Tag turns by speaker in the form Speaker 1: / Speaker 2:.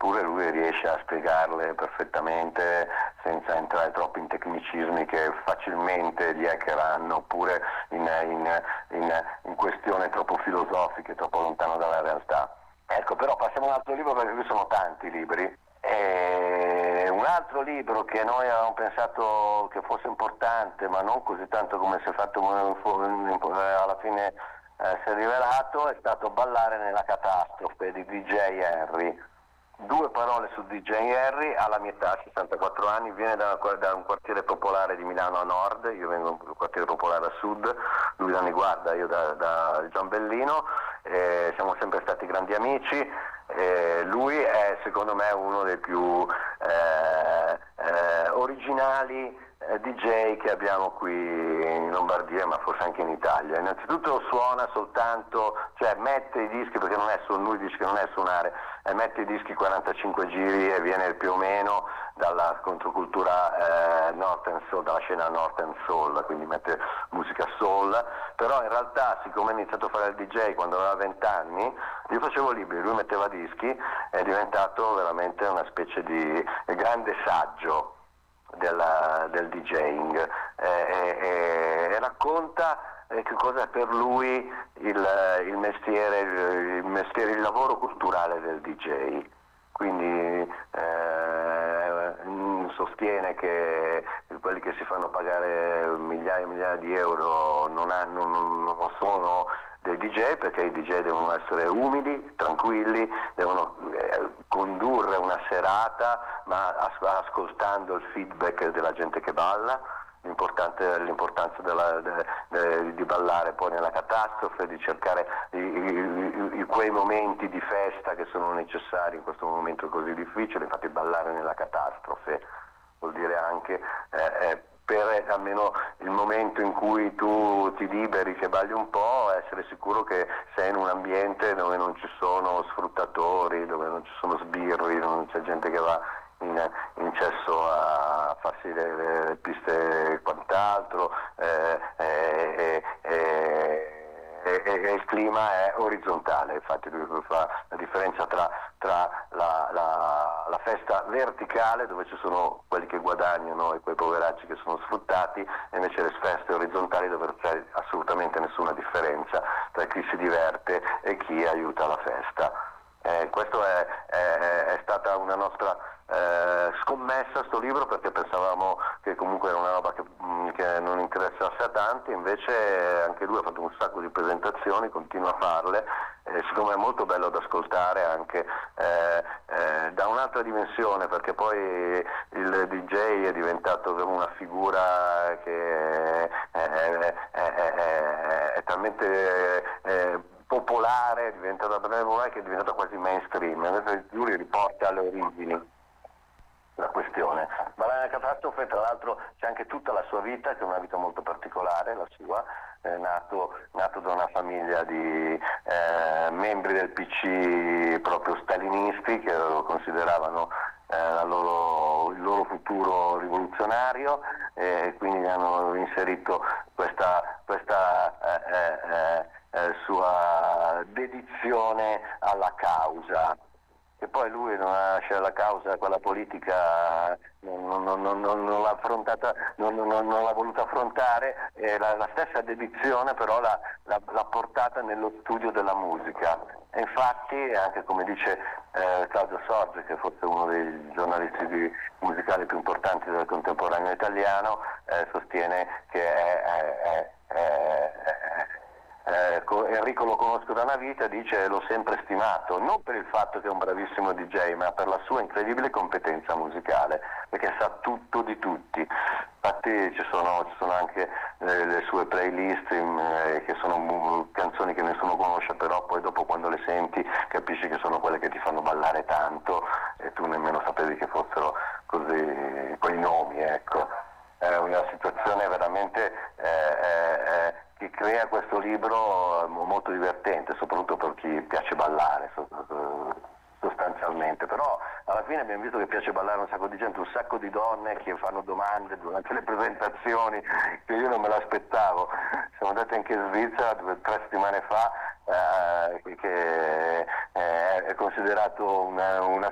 Speaker 1: eppure lui riesce a spiegarle perfettamente senza entrare troppo in tecnicismi che facilmente gli hacker hanno, oppure in questioni troppo filosofiche, troppo lontano dalla realtà. Ecco, però passiamo a un altro libro, perché qui sono tanti libri. Un altro libro che noi avevamo pensato che fosse importante, ma non così tanto come si è fatto alla fine si è rivelato, è stato Ballare nella catastrofe di DJ Henry. 2 parole su DJ Henry. Alla mia età, 64 anni, viene da un quartiere popolare di Milano a nord, io vengo da un quartiere popolare a sud, lui da Niguarda, io da Giambellino, siamo sempre stati grandi amici. Lui è secondo me uno dei più originali DJ che abbiamo qui in Lombardia, ma forse anche in Italia. Innanzitutto suona soltanto, cioè mette i dischi, perché lui dice che non è suonare, mette i dischi 45 giri e viene più o meno dalla controcultura Northern Soul, dalla scena Northern Soul, quindi mette musica soul, però in realtà, siccome ha iniziato a fare il DJ quando aveva 20 anni, io facevo libri, lui metteva dischi, è diventato veramente una specie di grande saggio del DJing, e racconta che cosa è per lui il mestiere, il lavoro culturale del DJ. Quindi sostiene che quelli che si fanno pagare migliaia e migliaia di euro non sono dei DJ, perché i DJ devono essere umili, tranquilli, devono condurre una serata, ma ascoltando il feedback della gente che balla. L'importanza di ballare poi nella catastrofe, di cercare quei momenti di festa che sono necessari in questo momento così difficile. Infatti ballare nella catastrofe vuol dire anche per almeno il momento in cui tu ti liberi, che balli un po', essere sicuro che sei in un ambiente dove non ci sono sfruttatori, dove non ci sono sbirri, non c'è gente che va in cesso a farsi le piste e quant'altro, e il clima è orizzontale. Infatti lui fa la differenza tra la festa verticale, dove ci sono quelli che guadagnano e quei poveracci che sono sfruttati, e invece le feste orizzontali, dove non c'è assolutamente nessuna differenza tra chi si diverte e chi aiuta la festa. Questo è stata una nostra scommessa, sto libro, perché pensavamo che comunque era una roba che non interessasse a tanti, invece anche lui ha fatto un sacco di presentazioni, continua a farle, secondo me è molto bello da ascoltare anche da un'altra dimensione, perché poi il DJ è diventato una figura che è talmente popolare, è diventata popolare, che è diventata quasi mainstream. Lui riporta alle origini la questione. Ma la catastrofe, tra l'altro, c'è anche tutta la sua vita, che è una vita molto particolare, la sua, nato da una famiglia di membri del PC proprio stalinisti, che lo consideravano il loro futuro rivoluzionario, e quindi hanno inserito questa sua dedizione alla causa. E poi lui non ha lasciato la causa, quella politica, non l'ha affrontata, non l'ha voluta affrontare, e la stessa dedizione però l'ha portata nello studio della musica. E infatti, anche come dice Claudio Sorge, che forse è uno dei giornalisti musicali più importanti del contemporaneo italiano, sostiene che Enrico lo conosco da una vita, dice l'ho sempre stimato, non per il fatto che è un bravissimo DJ, ma per la sua incredibile competenza musicale, perché sa tutto di tutti. Infatti ci sono anche le sue playlist che sono canzoni che nessuno conosce, però poi dopo, quando le senti, capisci che sono quelle che ti fanno ballare tanto, e tu nemmeno sapevi che fossero così, quei nomi, ecco. È una situazione veramente che crea questo libro molto divertente, soprattutto per chi piace ballare sostanzialmente. Però alla fine abbiamo visto che piace ballare un sacco di gente, un sacco di donne che fanno domande durante le presentazioni, che io non me l'aspettavo. Siamo andati anche in Svizzera 3 settimane fa, che è considerato una